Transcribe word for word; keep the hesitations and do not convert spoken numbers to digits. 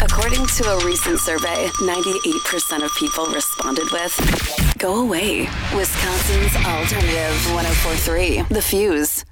According to a recent survey, ninety-eight percent of people responded with, "Go away." Wisconsin's Alternative one oh four point three, The Fuse.